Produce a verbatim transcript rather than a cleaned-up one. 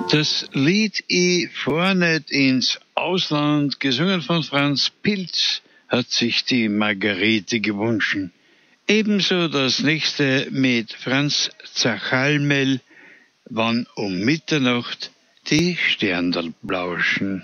Das Lied "Ich fahr nicht ins Ausland", gesungen von Franz Pilz, hat sich die Margarete gewünscht. Ebenso das nächste mit Franz Zachalmel, "Wann um Mitternacht die Sterndal blauschen".